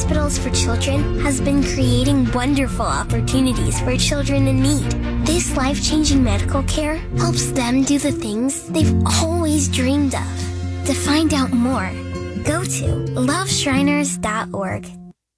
Hospitals for Children has been creating wonderful opportunities for children in need. This life-changing medical care helps them do the things they've always dreamed of. To find out more, go to loveshriners.org.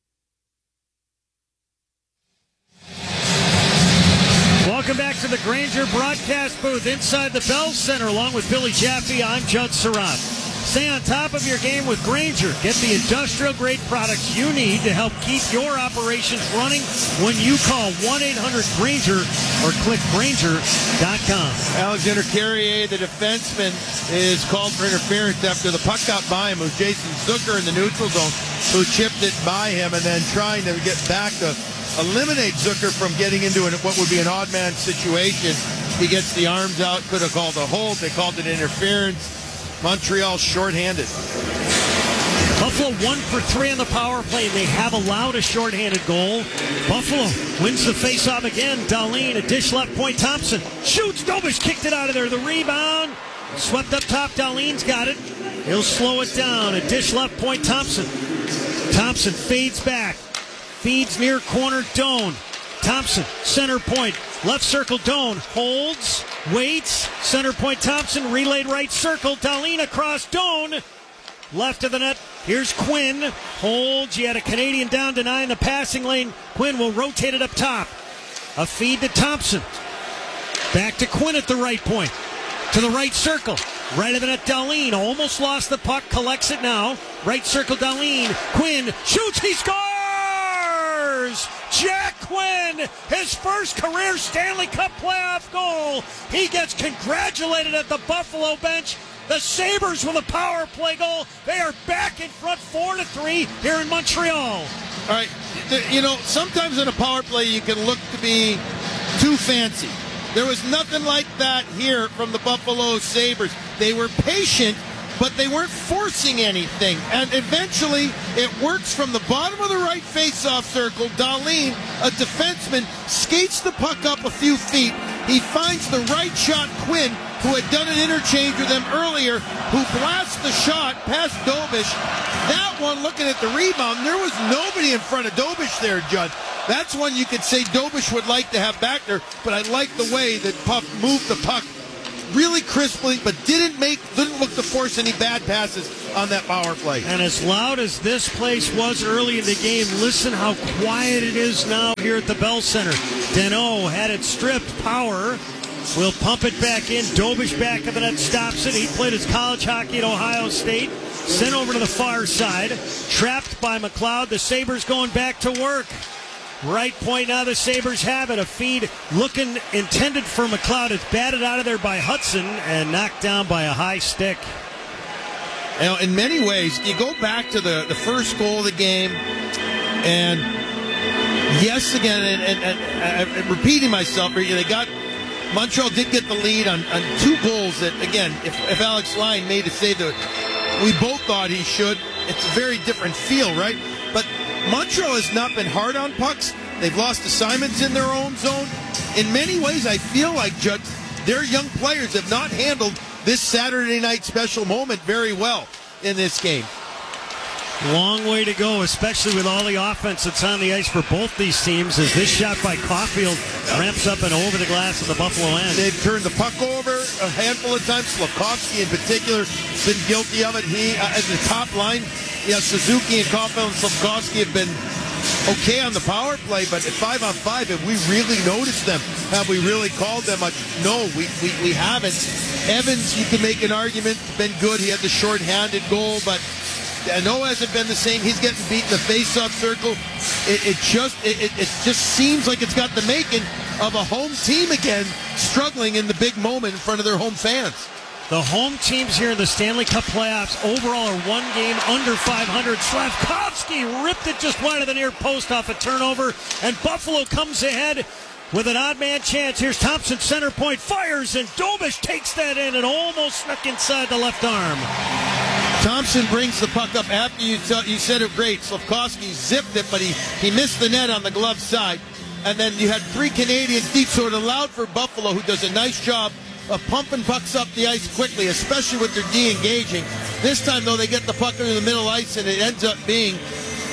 Welcome back to the Grainger broadcast booth inside the Bell Center. Along with Billy Jaffe, I'm Judd Surratt. Stay on top of your game with Grainger. Get the industrial-grade products you need to help keep your operations running when you call 1-800-GRAINGER or click Grainger.com. Alexander Carrier, the defenseman, is called for interference after the puck got by him. It was Jason Zucker in the neutral zone who chipped it by him, and then trying to get back to eliminate Zucker from getting into what would be an odd man situation. He gets the arms out, could have called a hold. They called it interference. Montreal shorthanded. Buffalo 1 for 3 on the power play, and they have allowed a shorthanded goal. Buffalo wins the faceoff again. Dahlin, a dish left point. Thompson shoots. Dobish kicked it out of there. The rebound. Swept up top. Dahlin's got it. He'll slow it down. A dish left point. Thompson. Thompson fades back. Feeds near corner. Doan. Thompson, center point. Left circle. Doan holds. Waits. Center point. Thompson. Relayed right circle. Dahlin across. Doan. Left of the net. Here's Quinn. Holds. You had a Canadian down denying the passing lane. Quinn will rotate it up top. A feed to Thompson. Back to Quinn at the right point. To the right circle. Right of the net, Dahlin. Almost lost the puck. Collects it now. Right circle, Dahlin. Quinn shoots. He scores! Jack Quinn, his first career Stanley Cup playoff goal. He gets congratulated at the Buffalo bench. The Sabres with a power play goal. They are back in front 4-3 here in Montreal. All right, sometimes in a power play you can look to be too fancy. There was nothing like that here from the Buffalo Sabres. They were patient, but they weren't forcing anything. And eventually, it works from the bottom of the right face-off circle. Dahlin, a defenseman, skates the puck up a few feet. He finds the right shot, Quinn, who had done an interchange with them earlier, who blasts the shot past Dobish. That one, looking at the rebound, there was nobody in front of Dobish there, Judd. That's one you could say Dobish would like to have back there, but I like the way that Puff moved the puck really crisply, but didn't look to force any bad passes on that power play. And as loud as this place was early in the game, listen how quiet it is now here at the Bell Center. Deneau had it stripped. Power will pump it back in. Dobish back of the net stops it. He played his college hockey at Ohio State. Sent over to the far side. Trapped by McLeod. The Sabres going back to work. Right point now, the Sabres have it. A feed looking intended for McLeod. It's batted out of there by Hudson and knocked down by a high stick. In many ways, you go back to the first goal of the game, and yes, again, and I'm repeating myself, Montreal did get the lead on 2 goals that, again, if Alex Lyon made a save that we both thought he should, it's a very different feel, right? But Montreal has not been hard on pucks. They've lost assignments in their own zone. In many ways, I feel like, Judd, their young players have not handled this Saturday night special moment very well in this game. Long way to go, especially with all the offense that's on the ice for both these teams, as this shot by Caulfield ramps up and over the glass of the Buffalo end. They've turned the puck over a handful of times. Slafkovsky in particular has been guilty of it. He, at the top line, Suzuki and Caulfield and Slafkovsky have been okay on the power play, but at 5-on-5, have we really noticed them? Have we really called them much? No, we haven't. Evans, you can make an argument, been good. He had the short-handed goal, but Deneau hasn't been the same. He's getting beat in the face-off circle. It just seems like it's got the making of a home team again, struggling in the big moment in front of their home fans. The home teams here in the Stanley Cup playoffs overall are 1 game under 500. Slafkovsky ripped it just wide of the near post off a turnover, and Buffalo comes ahead with an odd man chance. Here's Thompson, center point, fires, and Dobish takes that in and almost snuck inside the left arm. Thompson brings the puck up after you said it great. Slafkovsky zipped it, but he missed the net on the glove side. And then you had 3 Canadians deep, so it allowed for Buffalo, who does a nice job of pumping pucks up the ice quickly, especially with their de-engaging. This time, though, they get the puck into the middle ice, and it ends up being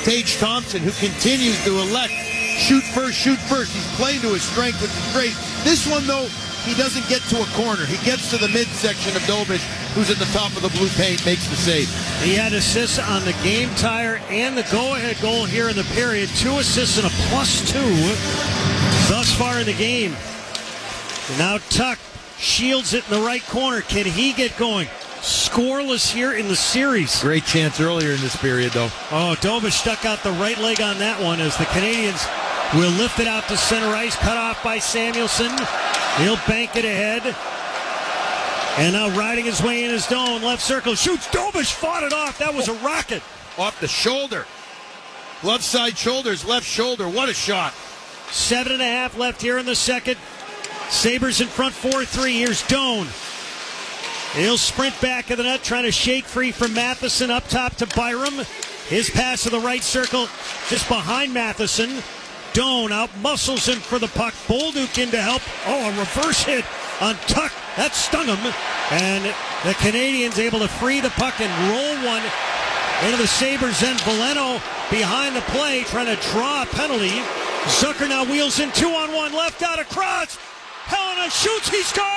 Tage Thompson, who continues to elect shoot first, shoot first. He's playing to his strength, which is great. This one, though, he doesn't get to a corner. He gets to the midsection of Dobish, who's at the top of the blue paint, makes the save. He had assists on the game tire and the go-ahead goal here in the period. 2 assists and a +2 thus far in the game. And now Tuck shields it in the right corner. Can he get going? Scoreless here in the series. Great chance earlier in this period, though. Oh, Dobish stuck out the right leg on that one as the Canadians will lift it out to center ice. Cut off by Samuelsson. He'll bank it ahead. And now riding his way in his zone. Left circle. Shoots. Dobish fought it off. That was a rocket. Off the shoulder. Left side shoulders. Left shoulder. What a shot. 7.5 left here in the second. Sabres in front 4-3. Here's Doan. He'll sprint back of the net, trying to shake free from Matheson up top to Byram. His pass to the right circle, just behind Matheson. Doan out muscles him for the puck. Bolduc in to help. Oh, a reverse hit on Tuck. That stung him. And the Canadians able to free the puck and roll one into the Sabres. Then Veleno behind the play, trying to draw a penalty. Zucker now wheels in 2-on-1 left out across. Helena shoots, he scores!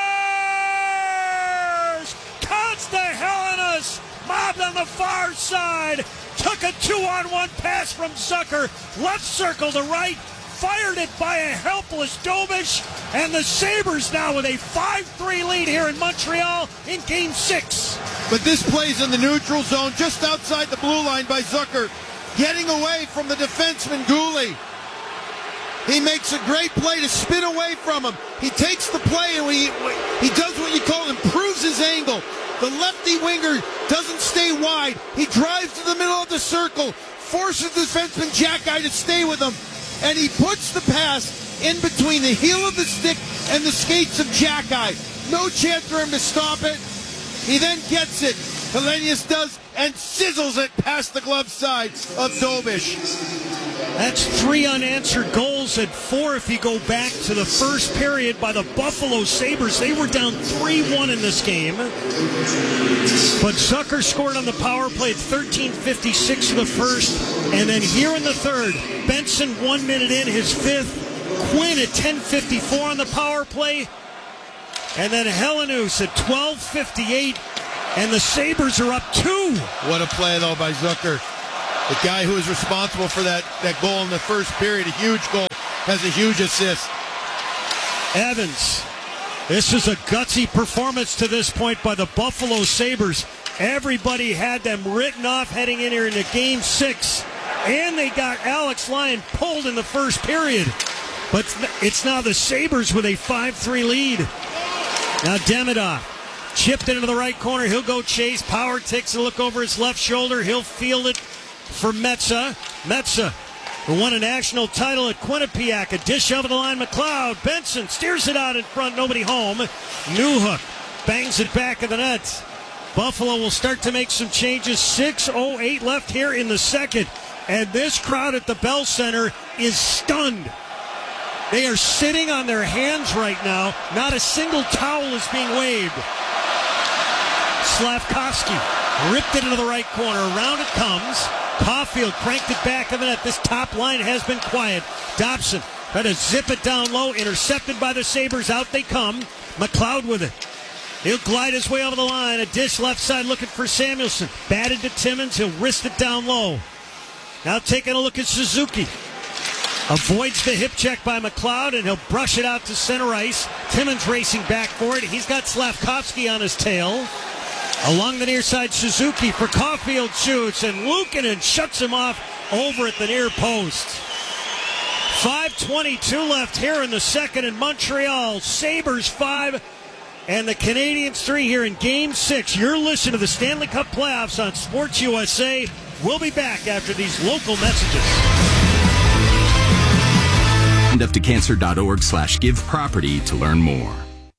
Counts the Helenas, mobbed on the far side. Took a 2-on-1 pass from Zucker. Left circle to right, fired it by a helpless Dobish. And the Sabres now with a 5-3 lead here in Montreal in Game 6. But this plays in the neutral zone just outside the blue line by Zucker. Getting away from the defenseman Goulet. He makes a great play to spin away from him. He takes the play and he does what you call improves his angle. The lefty winger doesn't stay wide. He drives to the middle of the circle, forces the defenseman Jackeye to stay with him, and he puts the pass in between the heel of the stick and the skates of Jackeye. No chance for him to stop it. He then gets it. Helenius does, and sizzles it past the glove side of Dobish. That's 3 unanswered goals and 4 if you go back to the first period by the Buffalo Sabres. They were down 3-1 in this game. But Zucker scored on the power play at 13:56 of the first. And then here in the third, Benson 1 minute in, his 5th. Quinn at 10:54 on the power play. And then Helenius at 12:58. And the Sabres are up 2. What a play, though, by Zucker. The guy who was responsible for that goal in the first period, a huge goal, has a huge assist. Evans. This is a gutsy performance to this point by the Buffalo Sabres. Everybody had them written off heading in here into Game 6. And they got Alex Lyon pulled in the first period. But it's now the Sabres with a 5-3 lead. Now Demidov. Chipped into the right corner. He'll go chase. Power takes a look over his left shoulder. He'll field it for Metsä. Metsä, who won a national title at Quinnipiac. A dish over the line. McLeod. Benson steers it out in front. Nobody home. Newhook bangs it back of the net. Buffalo will start to make some changes. 6:08 left here in the second. And this crowd at the Bell Center is stunned. They are sitting on their hands right now. Not a single towel is being waved. Slavkovsky ripped it into the right corner. Around it comes. Caulfield cranked it back of the net. This top line has been quiet. Dobson tried to zip it down low. Intercepted by the Sabres. Out they come. McLeod with it. He'll glide his way over the line. A dish left side looking for Samuelsson. Batted to Timmins. He'll wrist it down low. Now taking a look at Suzuki. Avoids the hip check by McLeod, and he'll brush it out to center ice. Timmins racing back for it. He's got Slavkovsky on his tail. Along the near side, Suzuki for Caulfield shoots, and Luukkonen shuts him off over at the near post. 5:22 left here in the second in Montreal. Sabres 5 and the Canadians 3 here in Game 6. You're listening to the Stanley Cup Playoffs on Sports USA. We'll be back after these local messages. EndUpToCancer.org/giveproperty to learn more.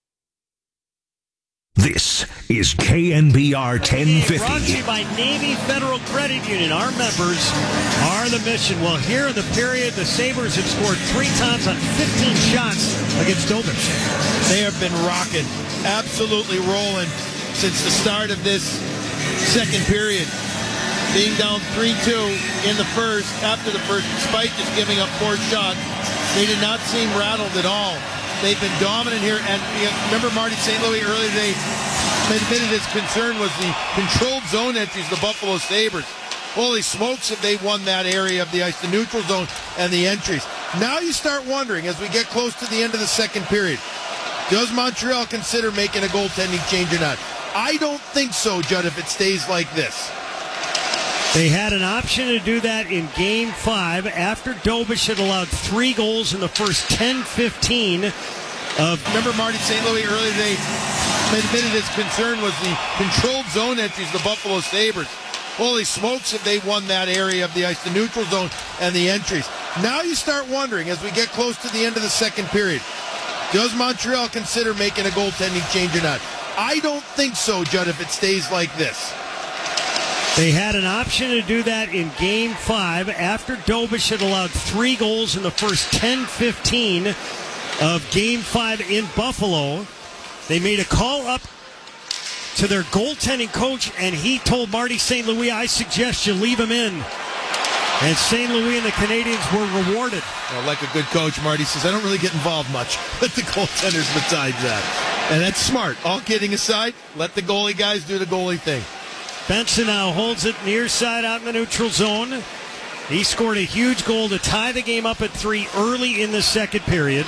This is KNBR 1050. Brought to you by Navy Federal Credit Union. Our members are the mission. Well, here in the period, the Sabres have scored 3 times on 15 shots against Dobish. They have been rocking, absolutely rolling since the start of this second period. being down 3-2 in the first, after the first, despite just giving up 4 shots. They did not seem rattled at all. They've been dominant here. And remember Marty St. Louis earlier today admitted his concern was the controlled zone entries, the Buffalo Sabres. Holy smokes, have they won that area of the ice, the neutral zone and the entries. Now you start wondering, as we get close to the end of the second period, does Montreal consider making a goaltending change or not? I don't think so, Judd, if it stays like this. They had an option to do that in Game 5 after Dobish had allowed 3 goals in the first 10-15 of... Remember Marty St. Louis earlier today admitted his concern was the controlled zone entries, the Buffalo Sabres. Holy smokes, have they won that area of the ice, the neutral zone and the entries. Now you start wondering, as we get close to the end of the second period, does Montreal consider making a goaltending change or not? I don't think so, Judd, if it stays like this. They had an option to do that in Game 5 after Dobish had allowed 3 goals in the first 10-15 of Game 5 in Buffalo. They made a call up to their goaltending coach, and he told Marty St. Louis, I suggest you leave him in. And St. Louis and the Canadians were rewarded. Well, like a good coach, Marty says, I don't really get involved much with the goaltenders besides that. And that's smart. All kidding aside, let the goalie guys do the goalie thing. Benson now holds it near side out in the neutral zone. He scored a huge goal to tie the game up at 3 early in the second period.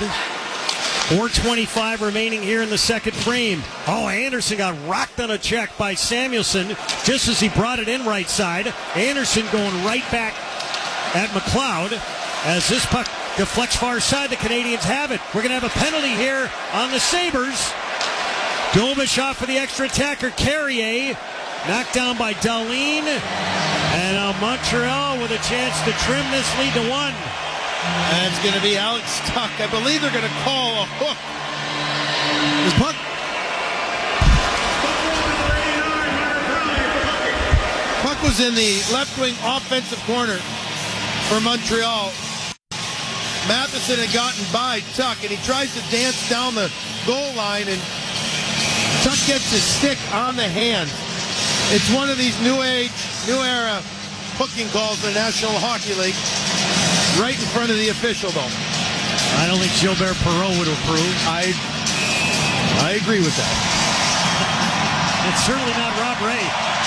4:25 remaining here in the second frame. Oh, Anderson got rocked on a check by Samuelsson just as he brought it in right side. Anderson going right back at McLeod as this puck deflects far side. The Canadians have it. We're going to have a penalty here on the Sabres. Dobish off for the extra attacker. Carrier knocked down by Dahlin. And now Montreal with a chance to trim this lead to 1. And it's going to be Alex Tuch. I believe they're going to call a hook. This puck. Puck was in the left wing offensive corner for Montreal. Matheson had gotten by Tuch, and he tries to dance down the goal line, and Tuch gets his stick on the hand. It's one of these new era hooking calls in the National Hockey League. Right in front of the official, though. I don't think Gilbert Perreault would approve. I agree with that. It's certainly not Rob Ray.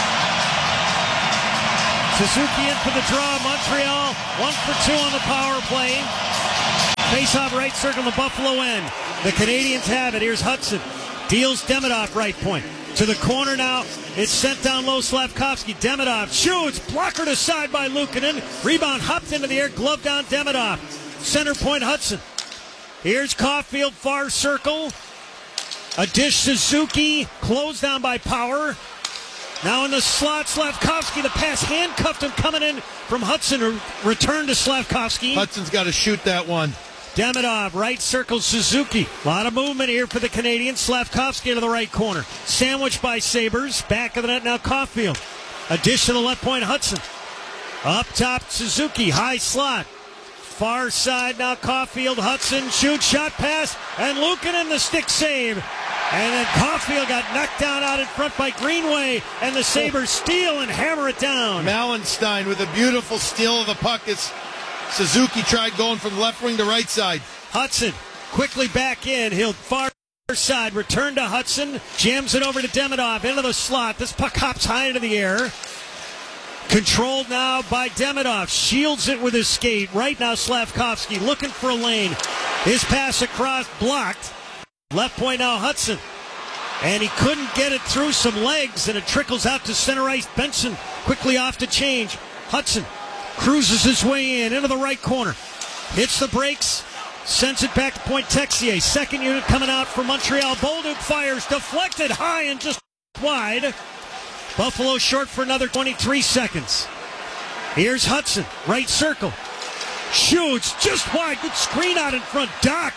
Suzuki in for the draw. Montreal 1 for 2 on the power play. Face-off right circle on the Buffalo end. The Canadians have it. Here's Hudson. Deals Demidov right point. To the corner now. It's sent down low. Slavkovsky. Demidov shoots. Blockered aside by Luukkonen. Rebound hopped into the air. Glove down Demidov. Center point Hudson. Here's Caulfield. Far circle. A dish Suzuki. Closed down by Power. Now in the slot. Slavkovsky. The pass handcuffed him coming in from Hudson. Return to Slavkovsky. Hudson's got to shoot that one. Demidov, right circle, Suzuki. A lot of movement here for the Canadians. Slavkovsky to the right corner. Sandwiched by Sabres. Back of the net now, Caulfield. A dish to the left point, Hudson. Up top, Suzuki. High slot. Far side now, Caulfield. Hudson, shoot, shot, pass. And Luukkonen, the stick save. And then Caulfield got knocked down out in front by Greenway. And the Sabres steal and hammer it down. Mallenstein with a beautiful steal of the puck. It's Suzuki tried going from left wing to right side. Hudson quickly back in. He'll far side. Return to Hudson. Jams it over to Demidov into the slot. This puck hops high into the air. Controlled now by Demidov. Shields it with his skate. Right now Slavkovsky looking for a lane. His pass across blocked. Left point now Hudson. And he couldn't get it through some legs, and it trickles out to center ice. Benson quickly off to change. Hudson cruises his way in into the right corner. Hits the brakes. Sends it back to point Texier. Second unit coming out for Montreal. Bolduc fires. Deflected high and just wide. Buffalo short for another 23 seconds. Here's Hudson. Right circle. Shoots just wide. Good screen out in front. Doc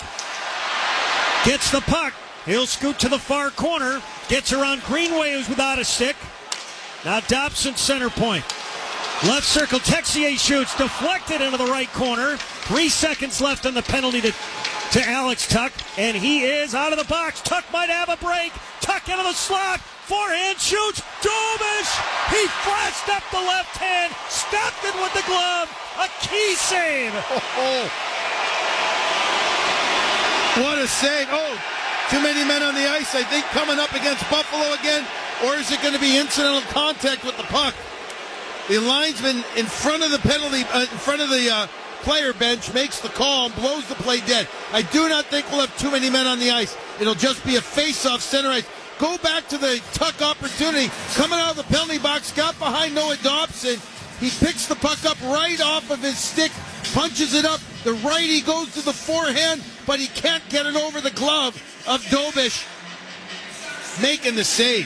gets the puck. He'll scoot to the far corner. Gets around Greenway, who's without a stick. Now Dobson center point. Left circle, Texier shoots, deflected into the right corner. 3 seconds left on the penalty to Alex Tuch, and he is out of the box. Tuch might have a break. Tuch into the slot. Forehand shoots. Dobish. He flashed up the left hand. Stopped it with the glove. A key save. What a save. Oh, too many men on the ice, I think, coming up against Buffalo again. Or is it going to be incidental contact with the puck? The linesman in front of the penalty, in front of the player bench makes the call and blows the play dead. I do not think we'll have too many men on the ice. It'll just be a face-off center ice. Go back to the tuck opportunity. Coming out of the penalty box, got behind Noah Dobson. He picks the puck up right off of his stick, punches it up. The righty goes to the forehand, but he can't get it over the glove of Dobish, making the save.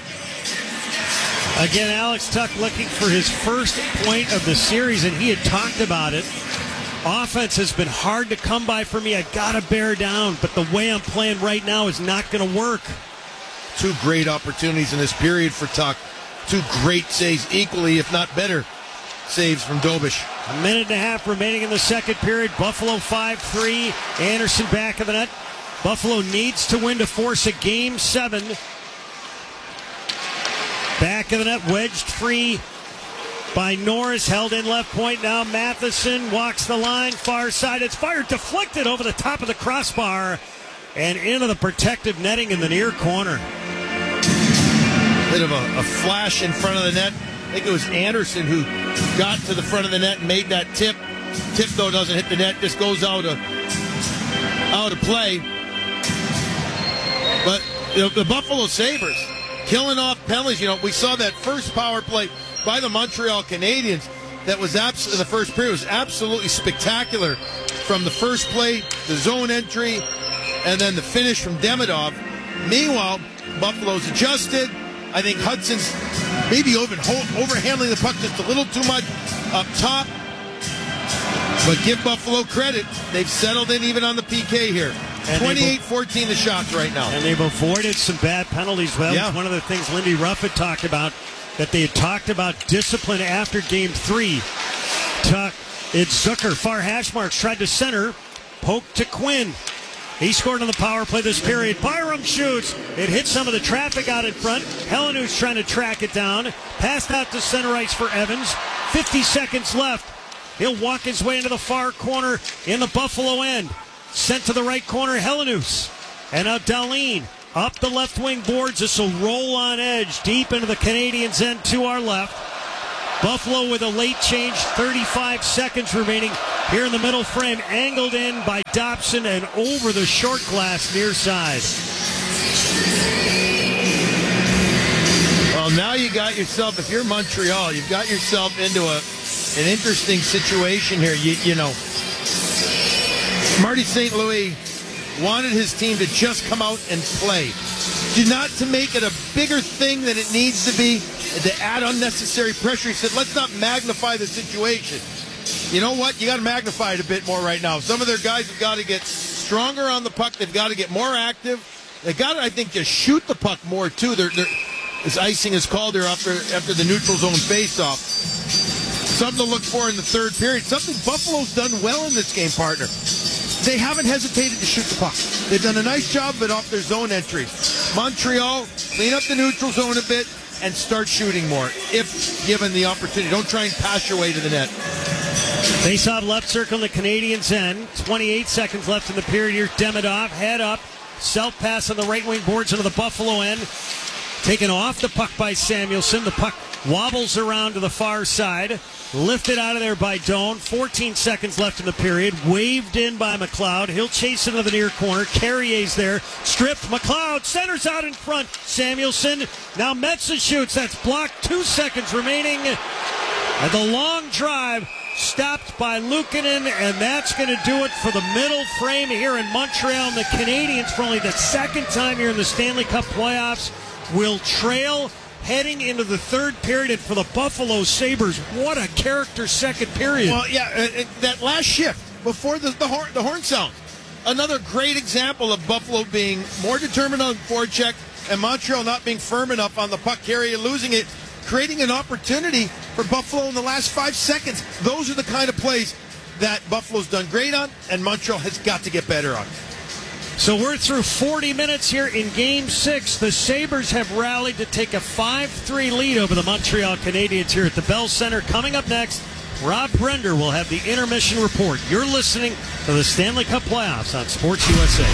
Again, Alex Tuch looking for his first point of the series, and he had talked about it. Offense has been hard to come by for me. I got to bear down, but the way I'm playing right now is not going to work. Two great opportunities in this period for Tuch. Two great saves, equally, if not better, saves from Dobish. A minute and a half remaining in the second period. Buffalo 5-3. Anderson back of the net. Buffalo needs to win to force a Game 7. Back of the net, wedged free by Norris, held in left point. Now Matheson walks the line, far side. It's fired, deflected over the top of the crossbar and into the protective netting in the near corner. Bit of a flash in front of the net. I think it was Anderson who got to the front of the net and made that tip. Tip, though, doesn't hit the net, just goes out of play. But the Buffalo Sabres killing off penalties. We saw that first power play by the Montreal Canadiens that was in the first period was absolutely spectacular. From the first play, the zone entry, and then the finish from Demidov. Meanwhile, Buffalo's adjusted. I think Hudson's maybe overhandling the puck just a little too much up top. But give Buffalo credit. They've settled in even on the PK here. 28-14 the shots right now. And they've avoided some bad penalties. Well, yeah. One of the things Lindy Ruff had talked about, that they had talked about discipline after Game 3. It's Zucker, far hash marks, tried to center, poked to Quinn. He scored on the power play this period. Byram shoots. It hit some of the traffic out in front. Helenu's trying to track it down. Passed out to center ice for Evans. 50 seconds left. He'll walk his way into the far corner in the Buffalo end. Sent to the right corner, Helenus. And now Dahlin up the left wing boards. This will roll on edge deep into the Canadiens' end to our left. Buffalo with a late change, 35 seconds remaining here in the middle frame. Angled in by Dobson and over the short glass near side. Well, now you got yourself, if you're Montreal, you've got yourself into an interesting situation here. You know, Marty St. Louis wanted his team to just come out and play. Not to make it a bigger thing than it needs to be, to add unnecessary pressure. He said, let's not magnify the situation. You know what? You got to magnify it a bit more right now. Some of their guys have got to get stronger on the puck. They've got to get more active. They got to, I think, just shoot the puck more, too. This icing is called there after the neutral zone faceoff. Something to look for in the third period. Something Buffalo's done well in this game, partner. They haven't hesitated to shoot the puck. They've done a nice job of it off their zone entries. Montreal, clean up the neutral zone a bit and start shooting more, if given the opportunity. Don't try and pass your way to the net. Face-off left circle in the Canadiens' end. 28 seconds left in the period here. Demidov, head up. Self-pass on the right wing boards into the Buffalo end. Taken off the puck by Samuelson. The puck wobbles around to the far side. Lifted out of there by Doan. 14 seconds left in the period. Waved in by McLeod. He'll chase it into the near corner. Carrier's there. Stripped. McLeod centers out in front. Samuelson. Now Metsä shoots. That's blocked. 2 seconds remaining. And the long drive stopped by Luukkonen. And that's going to do it for the middle frame here in Montreal. And the Canadiens, for only the second time here in the Stanley Cup playoffs, will trail heading into the third period. And for the Buffalo Sabres, what a character second period. Well, yeah, that last shift before the horn sound. Another great example of Buffalo being more determined on forecheck and Montreal not being firm enough on the puck carrier, losing it, creating an opportunity for Buffalo in the last 5 seconds. Those are the kind of plays that Buffalo's done great on, and Montreal has got to get better on. So we're through 40 minutes here in Game 6. The Sabres have rallied to take a 5-3 lead over the Montreal Canadiens here at the Bell Center. Coming up next, Rob Brender will have the intermission report. You're listening to the Stanley Cup Playoffs on Sports USA.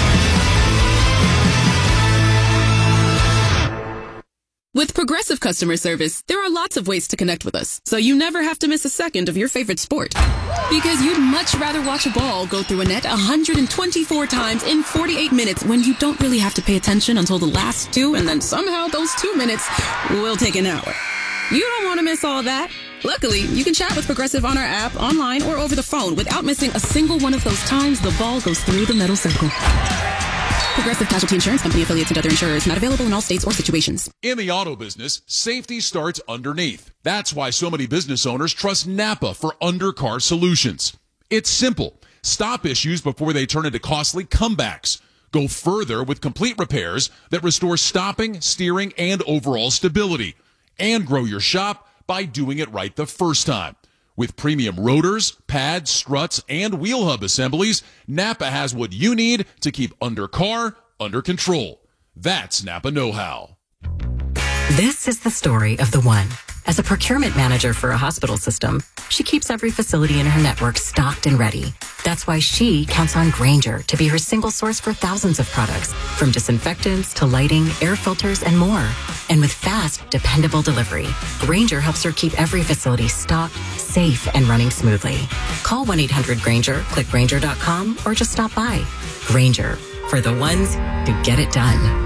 With Progressive Customer Service, there are lots of ways to connect with us, so you never have to miss a second of your favorite sport. Because you'd much rather watch a ball go through a net 124 times in 48 minutes when you don't really have to pay attention until the last two, and then somehow those 2 minutes will take an hour. You don't want to miss all that. Luckily, you can chat with Progressive on our app, online, or over the phone without missing a single one of those times the ball goes through the metal circle. Progressive Casualty Insurance Company, affiliates, and other insurers. Not available in all states or situations. In the auto business, safety starts underneath. That's why so many business owners trust Napa for undercar solutions. It's simple. Stop issues before they turn into costly comebacks. Go further with complete repairs that restore stopping, steering, and overall stability. And grow your shop by doing it right the first time. With premium rotors, pads, struts, and wheel hub assemblies, Napa has what you need to keep undercar under control. That's Napa know-how. This is the story of the one. As a procurement manager for a hospital system, she keeps every facility in her network stocked and ready. That's why she counts on Grainger to be her single source for thousands of products, from disinfectants to lighting, air filters, and more. And with fast, dependable delivery, Grainger helps her keep every facility stocked, safe, and running smoothly. Call 1-800-GRAINGER, click Grainger.com, or just stop by. Grainger, for the ones who get it done.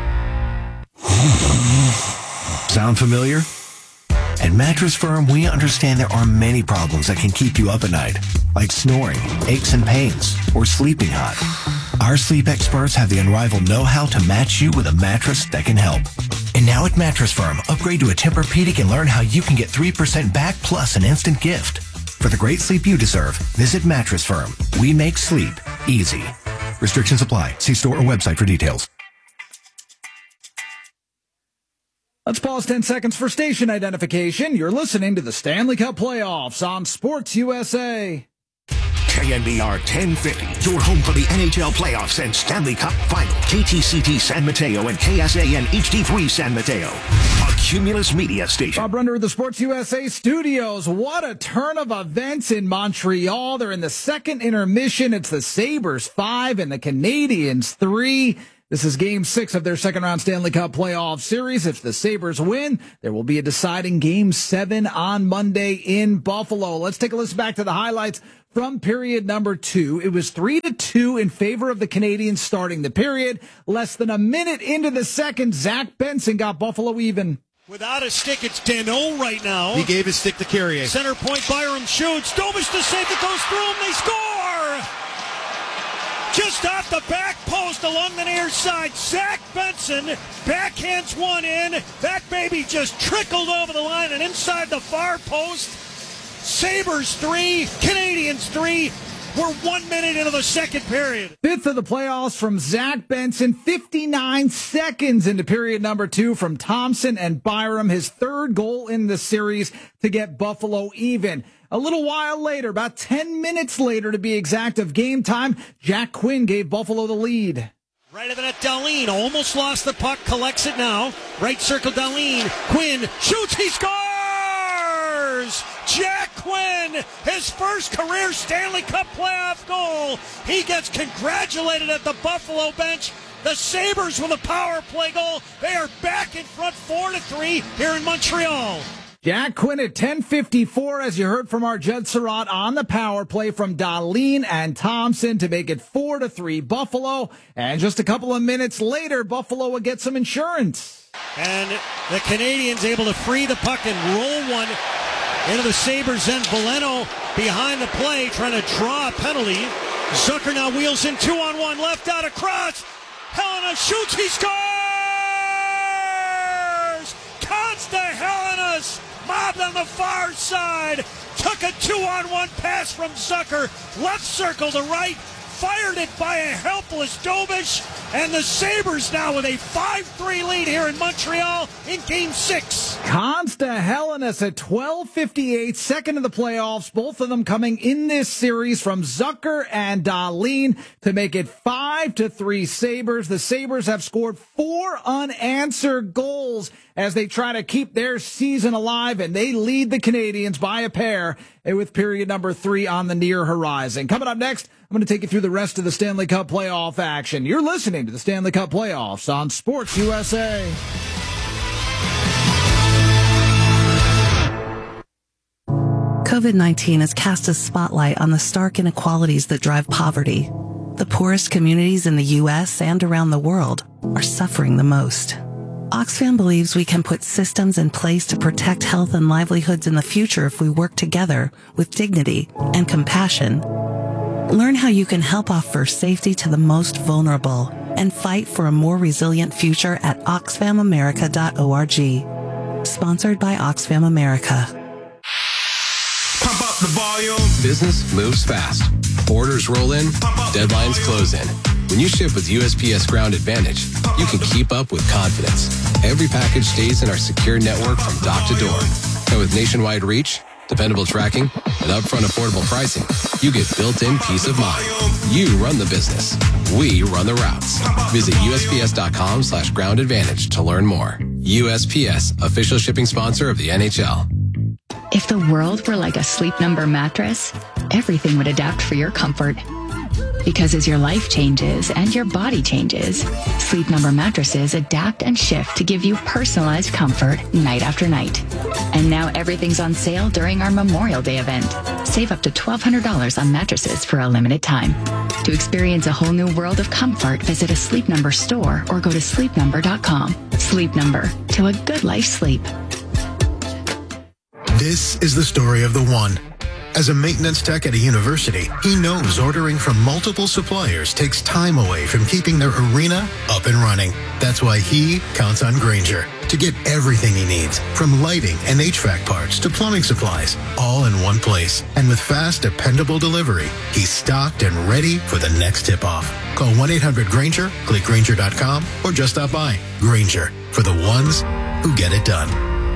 Sound familiar? At Mattress Firm, we understand there are many problems that can keep you up at night, like snoring, aches and pains, or sleeping hot. Our sleep experts have the unrivaled know-how to match you with a mattress that can help. And now at Mattress Firm, upgrade to a Tempur-Pedic and learn how you can get 3% back plus an instant gift. For the great sleep you deserve, visit Mattress Firm. We make sleep easy. Restrictions apply. See store or website for details. Let's pause 10 seconds for station identification. You're listening to the Stanley Cup Playoffs on Sports USA. KNBR 1050, your home for the NHL playoffs and Stanley Cup Final. KTCT San Mateo and KSAN HD3 San Mateo. A Cumulus Media station. Rob Brender of the Sports USA studios. What a turn of events in Montreal. They're in the second intermission. It's the Sabres 5 and the Canadiens 3. This is Game 6 of their second-round Stanley Cup playoff series. If the Sabres win, there will be a deciding Game 7 on Monday in Buffalo. Let's take a listen back to the highlights from period number 2. It was 3-2 in favor of the Canadiens starting the period. Less than a minute into the second, Zach Benson got Buffalo even. Without a stick, it's Danault right now. He gave his stick to Carrier. Center point, Byram shoots. Dobish to save it, goes through him. They score! Just off the back post along the near side, Zach Benson backhands one in. That baby just trickled over the line and inside the far post. Sabres 3, Canadiens 3. We're 1 minute into the second period. Fifth of the playoffs from Zach Benson. 59 seconds into period number 2 from Thompson and Byram. His third goal in the series to get Buffalo even. A little while later, about 10 minutes later to be exact of game time, Jack Quinn gave Buffalo the lead. Right of the net, Dahlin almost lost the puck, collects it now. Right circle, Dahlin. Quinn shoots, he scores! Jack Quinn, his first career Stanley Cup playoff goal. He gets congratulated at the Buffalo bench. The Sabres with a power play goal. They are back in front 4-3 here in Montreal. Jack Quinn at 10:54, as you heard from our Judd Surratt on the power play from Dahlin and Thompson to make it 4-3 Buffalo. And just a couple of minutes later, Buffalo would get some insurance. And the Canadiens able to free the puck and roll one into the Sabres end. Veleno behind the play trying to draw a penalty. Zucker now wheels in 2-on-1 left out across. Helena shoots, he scores! Consta Helenas mobbed on the far side. Took a 2-on-1 pass from Zucker. Left circle to right. fired it by a helpless Dobish, and the Sabres now with a 5-3 lead here in Montreal in Game 6. Consta Hellenes at 12:58, second in the playoffs. Both of them coming in this series from Zucker and Dahlin to make it 5-3 Sabres. The Sabres have scored 4 unanswered goals as they try to keep their season alive, and they lead the Canadiens by a pair with period number 3 on the near horizon. Coming up next, I'm going to take you through the rest of the Stanley Cup playoff action. You're listening to the Stanley Cup playoffs on Sports USA. COVID-19 has cast a spotlight on the stark inequalities that drive poverty. The poorest communities in the U.S. and around the world are suffering the most. Oxfam believes we can put systems in place to protect health and livelihoods in the future if we work together with dignity and compassion. Learn how you can help offer safety to the most vulnerable and fight for a more resilient future at oxfamamerica.org. Sponsored by Oxfam America. Pump up the volume. Business moves fast. Orders roll in, deadlines close in. When you ship with USPS Ground Advantage, you can keep up with confidence. Every package stays in our secure network from dock to door. And with nationwide reach, dependable tracking, and upfront affordable pricing, you get built-in peace of mind. You run the business. We run the routes. Visit USPS.com/Ground Advantage to learn more. USPS, official shipping sponsor of the NHL. If the world were like a Sleep Number mattress, everything would adapt for your comfort. Because as your life changes and your body changes, Sleep Number mattresses adapt and shift to give you personalized comfort night after night. And now everything's on sale during our Memorial Day event. Save up to $1,200 on mattresses for a limited time. To experience a whole new world of comfort, visit a Sleep Number store or go to sleepnumber.com. Sleep Number, to a good life sleep. This is the story of the one. As a maintenance tech at a university, he knows ordering from multiple suppliers takes time away from keeping their arena up and running. That's why he counts on Grainger to get everything he needs, from lighting and HVAC parts to plumbing supplies, all in one place. And with fast, dependable delivery, he's stocked and ready for the next tip-off. Call 1-800-GRAINGER, click Grainger.com, or just stop by. Grainger, for the ones who get it done.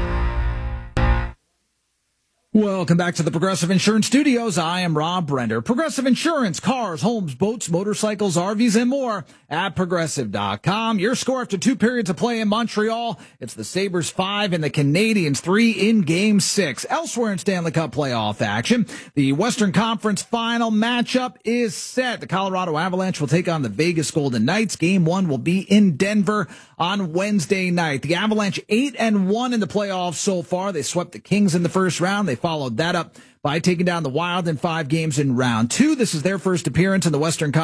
Welcome back to the Progressive Insurance Studios. I am Rob Brender. Progressive Insurance, cars, homes, boats, motorcycles, RVs, and more at Progressive.com. Your score after 2 periods of play in Montreal. It's the Sabres 5 and the Canadiens 3 in Game 6. Elsewhere in Stanley Cup playoff action, the Western Conference final matchup is set. The Colorado Avalanche will take on the Vegas Golden Knights. Game 1 will be in Denver on Wednesday night. The Avalanche 8-1 in the playoffs so far. They swept the Kings in the first round. They followed that up by taking down the Wild in 5 games in round 2. This is their first appearance in the Western Conference